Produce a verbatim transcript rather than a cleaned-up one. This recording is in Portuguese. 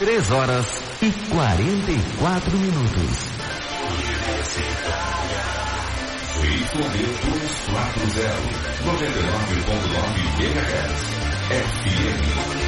Três horas e quarenta e quatro minutos. Y duzentos e quarenta, noventa e nove ponto nove megahertz. F M.